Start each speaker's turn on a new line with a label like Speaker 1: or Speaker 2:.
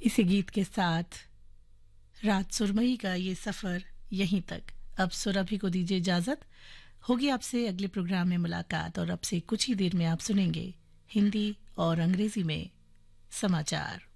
Speaker 1: इसी गीत के साथ रात सुरमई का ये सफ़र यहीं तक। अब सुरभि को दीजिए इजाज़त। होगी आपसे अगले प्रोग्राम में मुलाकात और अब से कुछ ही देर में आप सुनेंगे हिंदी और अंग्रेजी में समाचार।